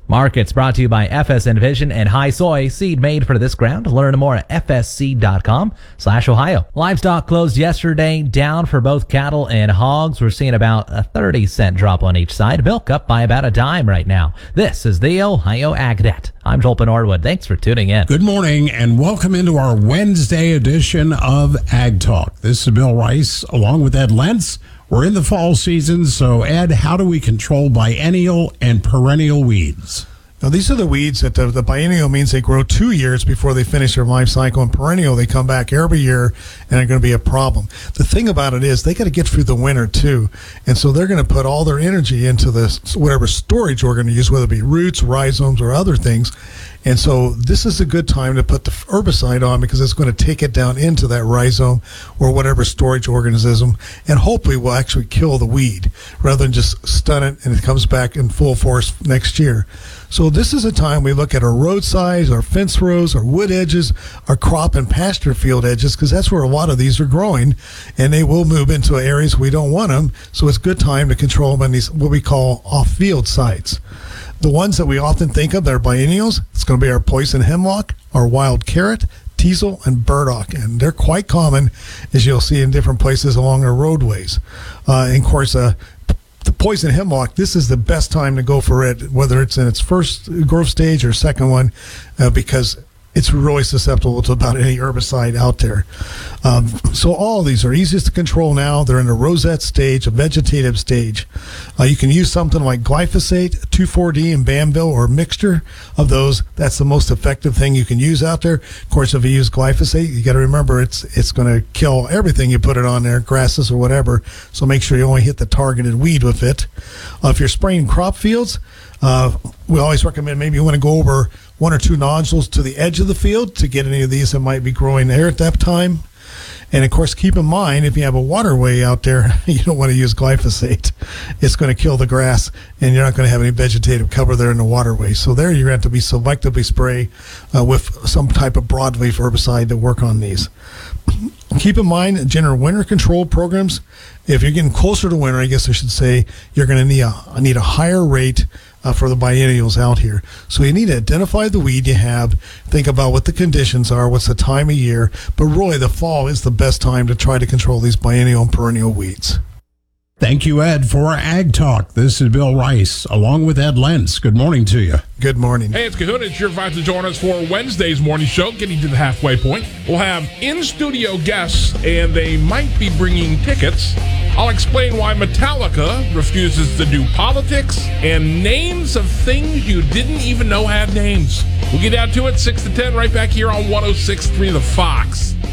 Markets brought to you by FSN Vision and High Soy, seed made for this ground. Learn more at fsc.com/Ohio. Livestock closed yesterday down for both cattle and hogs. We're seeing about a 30-cent drop on each side. Milk up by about a dime right now. This is the Ohio AgNet. I'm Joel Norwood. Thanks for tuning in. Good morning and welcome into our Wednesday edition of Ag Talk. This is Bill Rice along with Ed Lentz. We're in the fall season, so Ed, how do we control biennial and perennial weeds? Now, these are the weeds that the biennial means they grow 2 years before they finish their life cycle, and perennial, they come back every year and are going to be a problem. The thing about it is they got to get through the winter too, and so they're going to put all their energy into whatever storage we're going to use, whether it be roots, rhizomes, or other things. And so this is a good time to put the herbicide on because it's going to take it down into that rhizome or whatever storage organism, and hopefully will actually kill the weed rather than just stun it and it comes back in full force next year. So this is a time we look at our roadsides, our fence rows, our wood edges, our crop and pasture field edges, because that's where a lot of these are growing, and they will move into areas we don't want them. So it's a good time to control them on these, what we call off-field sites. The ones that we often think of that are biennials, it's going to be our poison hemlock, our wild carrot, teasel, and burdock, and they're quite common, as you'll see in different places along our roadways. And of course, the poison hemlock, this is the best time to go for it, whether it's in its first growth stage or second one, because it's really susceptible to about any herbicide out there. So all of these are easiest to control now. They're in the rosette stage, a vegetative stage. You can use something like glyphosate, 2,4-D, and Bambil, or a mixture of those. That's the most effective thing you can use out there. Of course, if you use glyphosate, you got to remember it's going to kill everything you put it on there, grasses or whatever. So make sure you only hit the targeted weed with it. If you're spraying crop fields, we always recommend maybe you want to go over 1 or 2 nodules to the edge of the field to get any of these that might be growing there at that time. And of course, keep in mind, if you have a waterway out there, you don't want to use glyphosate. It's going to kill the grass, and you're not going to have any vegetative cover there in the waterway. So there you're going to have to be selectively spray with some type of broadleaf herbicide to work on these. Keep in mind, general winter control programs, if you're getting closer to winter, I guess I should say, you're going to need a higher rate for the biennials out here. So you need to identify the weed you have, think about what the conditions are, what's the time of year, but really the fall is the best time to try to control these biennial and perennial weeds. Thank you, Ed, for Ag Talk. This is Bill Rice, along with Ed Lentz. Good morning to you. Good morning. Hey, it's Kahuna. It's your five to join us for Wednesday's morning show, getting to the halfway point. We'll have in-studio guests, and they might be bringing tickets. I'll explain why Metallica refuses to do politics and names of things you didn't even know had names. We'll get down to it, 6 to 10, right back here on 106.3 The Fox.